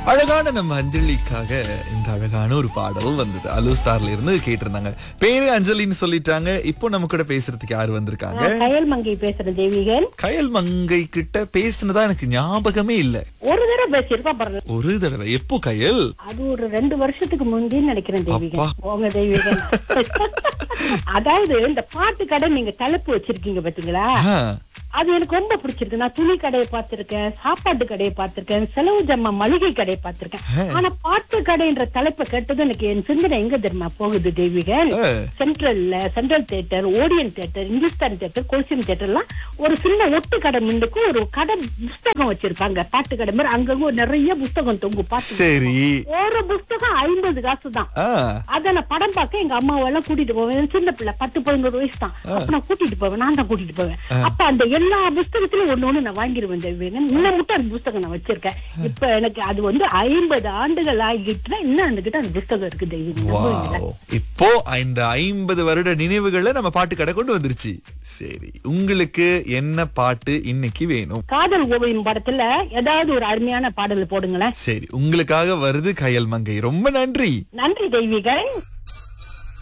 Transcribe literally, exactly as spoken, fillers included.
அழகான நம்ம அஞ்சலிக்காக இந்த அழகான ஒரு பாடல் வந்தது. அலுஸ்தார்ல இருந்து கேட்டிருந்தாங்க. பேரு அஞ்சலின்னு சொல்லிட்டாங்க. இப்போ நம்ம கூட பேசுறதுக்கு யாரு வந்திருக்காங்க? கயல் மங்கை பேசுறேன் தேவிகன். கயல் மங்கை கிட்ட பேசுனதா எனக்கு ஞாபகமே இல்ல. ஒரு தடவை பேசியிருக்கா பாருங்க. ஒரு தடவை எப்போ கயல்? அது ஒரு ரெண்டு வருஷத்துக்கு முந்தி நினைக்கிறேன் தேவிகன். உங்க தேவிகன் அதாவது இந்த பாட்டு கடை நீங்க தலைப்பு வச்சிருக்கீங்க பாத்தீங்களா, அது எனக்கு ரொம்ப பிடிச்சிருக்கு. நான் துணி கடையை பார்த்திருக்கேன், சாப்பாட்டு கடையை பார்த்திருக்கேன், செலவு ஜம்மா மளிகை கடையை பார்த்திருக்கேன். ஆனா பாட்டு கடைன்ற தலைப்பை கேட்டது எனக்கு என் சிந்தனை எங்க தெரியுமா போகுது தேவிகன்? சென்ட்ரல்ல central theatre, Odeon theatre, Hindustan theatre, கொல்சியம் theatre எல்லாம் ஒரு சின்ன ஒட்டு கடை முன்னுக்கு ஒரு கடை புஸ்தகம் வச்சிருப்பாங்க. பாட்டு கடை மாதிரி அங்கங்க நிறைய புஸ்தகம் தொங்கு. பாட்டு சரி, ஒரு புஸ்தகம் ஐம்பது காசு தான். அத நான் படம் பார்க்க எங்க அம்மாவெல்லாம் கூட்டிட்டு போவேன். சின்ன பிள்ளை பத்து பதினோரு வயசு தான். அப்ப நான் கூட்டிட்டு போவேன், நான் தான் கூட்டிட்டு போவேன். அப்ப அந்த எல்லா புஸ்தகத்திலும் ஒண்ணு ஒண்ணு நான் வாங்கிடுவேன் தேவிகன். இன்னும் மட்டும் அந்த புஸ்தகம் நான் வச்சிருக்கேன். இப்ப எனக்கு அது வந்து ஐம்பது ஆண்டுகள் ஆகிட்டு இன்னும் அந்த கிட்ட அந்த புஸ்தகம் இருக்கு தேவிகன். இப்போ இந்த ஐம்பது வருட நினைவுகளை நம்ம பாட்டு கடை கொண்டு வந்துருச்சு. சரி, உங்களுக்கு என்ன பாட்டு இன்னைக்கு வேணும்? காதல் ஓவியம் படத்துல ஏதாவது ஒரு அருமையான பாடல் போடுங்களேன். சரி, உங்களுக்காக வருது கயல் மங்கை. ரொம்ப நன்றி. நன்றி தெய்வீகன்.